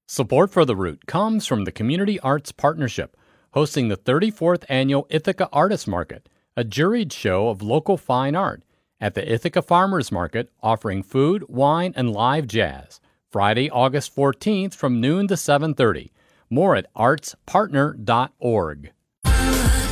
Support for The Root comes from the Community Arts Partnership, hosting the 34th Annual Ithaca Artist Market, a juried show of local fine art, at the Ithaca Farmers Market, offering food, wine, and live jazz. Friday, August 14th from noon to 7:30. More at artspartner.org.